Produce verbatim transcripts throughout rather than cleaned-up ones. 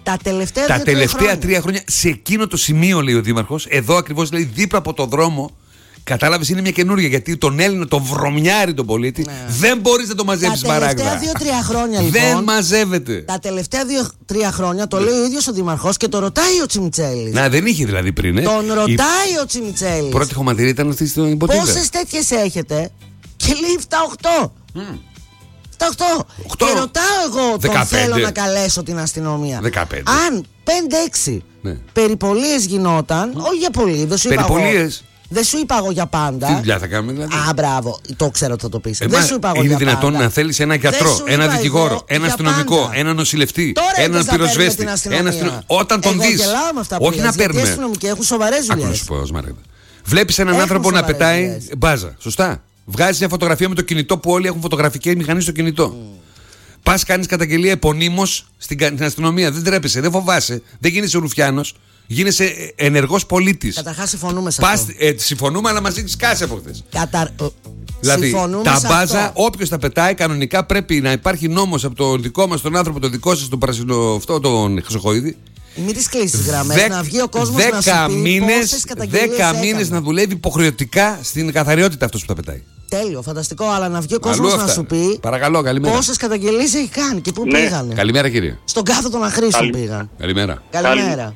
Τα τελευταία, τα δύο, τελευταία τρία, τρία χρόνια, σε εκείνο το σημείο, λέει ο Δήμαρχος, εδώ ακριβώς, δηλαδή δίπλα από το δρόμο. Κατάλαβες, είναι μια καινούργια, γιατί τον Έλληνα, τον βρωμιάρη τον πολίτη, ναι. δεν μπορείς να το μαζέψεις Μαράγδα. Τα τελευταία δύο-τρία χρόνια λοιπόν. Δεν μαζεύεται. Τα τελευταία δύο-τρία χρόνια το λέει ο ίδιος ο Δήμαρχος και το ρωτάει ο Τσιμιτσέλης. Να, δεν είχε δηλαδή πριν. Ε. Τον ρωτάει η... ο Τσιμιτσέλης. Πρώτη χωματερή ήταν αυτή στην υποτίδα. Πόσες τέτοιες έχετε? Και λέει εφτά οκτώ. Mm. εφτά οκτώ. Και ρωτάω εγώ τον θέλω να καλέσω την αστυνομία. δεκαπέντε. Αν πέντε έξι ναι. περιπολίες γινόταν, mm. όχι για πολύ, δεν σου είπα εγώ. Δεν σου είπα εγώ για πάντα. Τι δουλειά θα κάνουμε δηλαδή? Α, μπράβο, το ξέρω ότι θα το πεις. Ε, δεν σου είπα εγώ είναι για δυνατόν πάντα. να θέλεις ένα γιατρό, ένα δικηγόρο, ένα αστυνομικό, ένα νοσηλευτή, έναν πυροσβέστη. Ένα αστυνο... Όταν τον δεις. Όχι να παίρνουμε. Οι αστυνομικοί έχουν σοβαρές δουλειές. Άκου να σου πω, Μαράγδα. Βλέπεις έναν άνθρωπο να πετάει δουλειές. Μπάζα. Σωστά. Βγάζεις μια φωτογραφία με το κινητό που όλοι έχουν φωτογραφική μηχανή στο κινητό. Mm. Πας κάνεις καταγγελία επωνύμως στην αστυνομία. Δεν τρέπεσαι, δεν φοβάσαι, δεν γίνεσαι ρουφιάνος. Γίνεσαι ενεργός πολίτης. Καταρχάς συμφωνούμε σε Πας, αυτό. Ε, συμφωνούμε, αλλά μαζί της κάση από χθες. Κατα... Δηλαδή, συμφωνούμε τα σε μπάζα, αυτό. όποιος τα πετάει, κανονικά πρέπει να υπάρχει νόμος από τον δικό μας τον άνθρωπο, τον δικό σας, τον πρασινο, αυτό, τον Χρυσοχοΐδη. Μην τις κλείσεις γραμμές, να βγει ο κόσμος να σου πει μήνες, πόσες καταγγελίες δέκα μήνες να δουλεύει υποχρεωτικά στην καθαριότητα αυτός που τα πετάει. Τέλειο, φανταστικό, αλλά να βγει ο κόσμος να σου πει. Παρακαλώ, καλημέρα. Πόσες καταγγελίες έχει κάνει και πού ναι. πήγανε. Καλημέρα, κύριε. Στον κάθο των αχρήστων Καλη... πήγαν. Καλημέρα. Καλημέρα.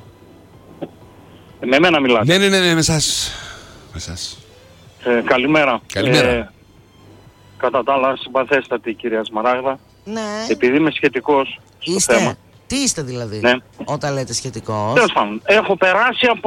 Με μένα μιλάτε? Ναι, ναι, ναι, ναι, με εσάς. Με εσάς. Ε, καλημέρα. Καλημέρα. Ε, κατά τα άλλα, συμπαθέστατη κυρία Σμαράγδα. Ναι. Επειδή είμαι σχετικός στο είστε. θέμα. Τι είστε δηλαδή, ναι. όταν λέτε σχετικός? Τέλος πάντων, έχω περάσει από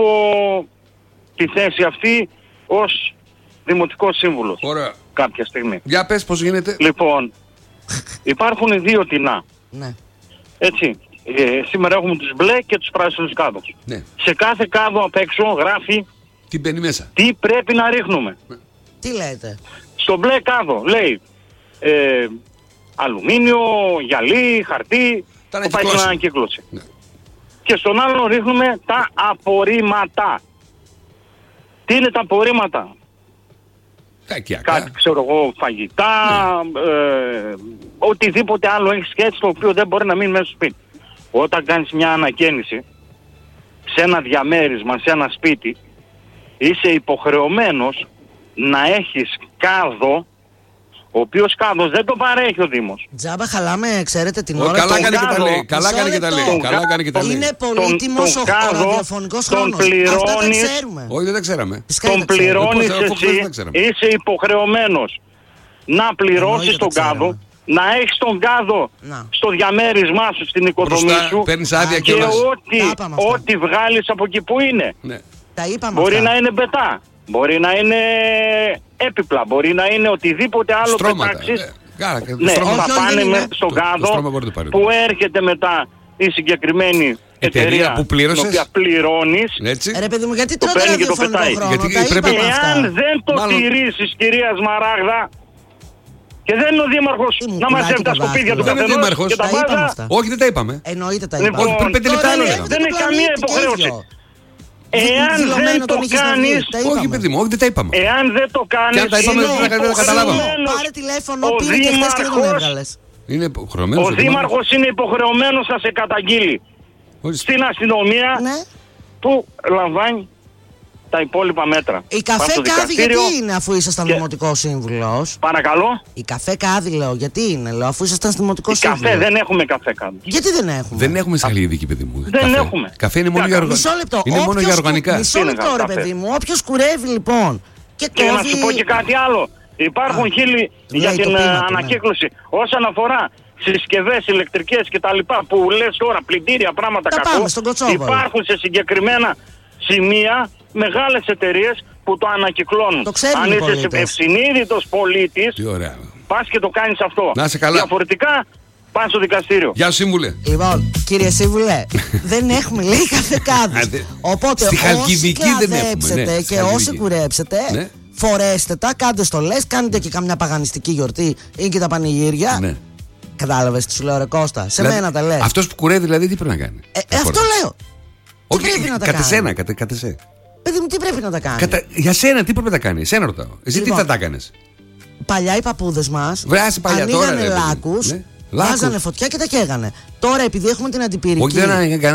τη θέση αυτή ως δημοτικός σύμβουλος. Ωραία. Κάποια στιγμή. Για πες πώς γίνεται. Λοιπόν, υπάρχουν δύο τεινά. Ναι. Έτσι. Ε, σήμερα έχουμε τους μπλε και τους πράσινους κάδους. Ναι. Σε κάθε κάδο απ' έξω γράφει τι μπαίνει μέσα. Τι πρέπει να ρίχνουμε. Ναι. Τι λέτε? Στο μπλε κάδο λέει ε, αλουμίνιο, γυαλί, χαρτί, που πάει στην ανακύκλωση. Ναι. Και στον άλλο ρίχνουμε τα απορρίμματα. Τι είναι τα απορρίμματα? Κακιακά. Κάτι ξέρω εγώ, φαγητά, ναι. ε, οτιδήποτε άλλο έχει σχέση το οποίο δεν μπορεί να μείνει μέσα στο σπίτι. Όταν κάνεις μια ανακαίνιση σε ένα διαμέρισμα, σε ένα σπίτι, είσαι υποχρεωμένος να έχεις κάδο, ο οποίος κάδος δεν το παρέχει ο Δήμος. Τζάμπα χαλάμε, ξέρετε την ο, ώρα. Καλά κάνει και τα λέει. Καλά κάνει και τα λέει. Καλά κάνει και τα λέει. Είναι πολύτιμος ο, ο ραδιοφωνικός χρόνος. Πληρώνεις, αυτά τα ξέρουμε. Όχι, δεν τα ξέραμε. Τον πληρώνεις εσύ, είσαι υποχρεωμένος να πληρώσεις τον κάδο, να έχεις τον κάδο να. στο διαμέρισμά σου, στην οικοδομή Μπροστά, σου άδεια και ό,τι, ό,τι βγάλεις από εκεί που είναι. Ναι. Τα είπαμε μπορεί αυτά. να είναι μπετά, μπορεί να είναι έπιπλα, μπορεί να είναι οτιδήποτε άλλο πετάξεις. Ναι, ναι, θα πάνε με, στον κάδο που έρχεται μετά η συγκεκριμένη εταιρεία που πλήρωσες, την οποία πληρώνεις. Ρε παιδί μου, γιατί το παίρνει και το πετάει. Γιατί πρέπει Εάν δεν το Μάλλον... τηρήσεις, κυρία Σμαράγδα, και δεν είναι ο Δήμαρχος να μαζεύει τα σκουπίδια του καθενός και τα βάζα. Όχι, δεν τα είπαμε. Εννοείται τα είπαμε. Όχι, πριν πέντε λεπτά έλεγα. Δεν είναι καμία υποχρέωση. Εάν δεν το κάνεις. Όχι, παιδί μου, όχι, δεν τα είπαμε. Εάν δεν το κάνεις. Και αν τα είπαμε, δεν τα καταλάβαμε. Πάρε τηλέφωνο, πήρε και χθες και δεν τον έβγαλες. Είναι υποχρεωμένος. Ο Δήμαρχος είναι υποχρεωμένος να σε καταγγείλει στην αστυνομία που λαμβάνει τα υπόλοιπα μέτρα. Η καφέ κάδη γιατί είναι αφού ήσασταν και... δημοτικός σύμβουλος? Παρακαλώ. Η καφέ κάδη λέω γιατί είναι, λέω, αφού ήσασταν δημοτικός σύμβουλος? Καφέ δεν έχουμε καφέ κάδη. Γιατί δεν έχουμε? Δεν έχουμε σε Χαλκιδική, παιδί μου. Δεν καφέ. έχουμε. Καφέ είναι μόνο για οργανικά. Μισό λεπτό. Είναι μόνο για οργανικά. Μισό λεπτό ρε παιδί μου. Όποιος κουρεύει λοιπόν και κόβει... Και να σου πω και κάτι άλλο. Υπάρχουν Α, χίλιοι για την πείμα, ανακύκλωση. Ναι. Όσον αφορά συσκευές ηλεκτρικές και τα λοιπά που λες τώρα, πλυντήρια, πράγματα κακό, υπάρχουν σε συγκεκριμένα σημεία μεγάλες εταιρείες που το ανακυκλώνουν. Το Αν είσαι ευσυνείδητος πολίτης, πας και το κάνεις αυτό. Να είσαι καλά. Διαφορετικά πας στο δικαστήριο. Γεια σου, σύμβουλε. Λοιπόν, κύριε σύμβουλε, δεν έχουμε λέει καφέ κάδους. Οπότε όσοι κλαδέψετε και όσοι κουρέψετε, ναι. φορέστε τα, κάντε στολές, κάνετε και καμιά παγανιστική γιορτή ή και τα πανηγύρια. Ναι. Κατάλαβες τι σου λέω ρε Κώστα, σε δηλαδή, μένα τα λες. Αυτός που κουρεύει δηλαδή τι πρέπει να κάνει? Ε, ε, αυτό λέω. Όχι, τι πρέπει να τα κατ' κάνει? εσένα, κατ' κατ' εσέ. Παιδί μου, τι πρέπει να τα κάνει? Κατα... Για σένα, τι πρέπει να τα κάνει? Εσένα ρωτάω. Εσύ λοιπόν, τι θα τα κάνεις? Παλιά οι παππούδες μας ανοίγανε λάκους, ναι. βάζανε φωτιά και τα καίγανε. Τώρα επειδή έχουμε την αντιπυρική. Όχι, δεν